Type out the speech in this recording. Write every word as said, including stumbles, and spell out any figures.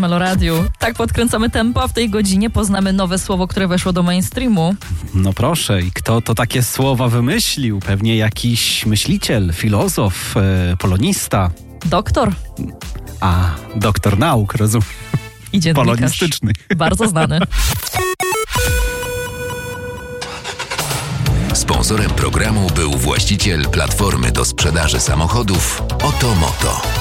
Meloradiu. Tak podkręcamy tempo, a w tej godzinie poznamy nowe słowo, które weszło do mainstreamu. No proszę, i kto to takie słowa wymyślił? Pewnie jakiś myśliciel, filozof, e, polonista. Doktor. A, doktor nauk, rozumiem. I dziennikarz. Polonistyczny. Bardzo znany. Sponsorem programu był właściciel platformy do sprzedaży samochodów Otomoto.